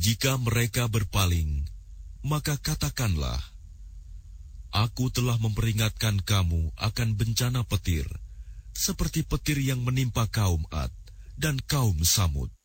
Jika mereka berpaling, maka katakanlah, Aku telah memperingatkan kamu akan bencana petir, seperti petir yang menimpa kaum Ad dan kaum Samud.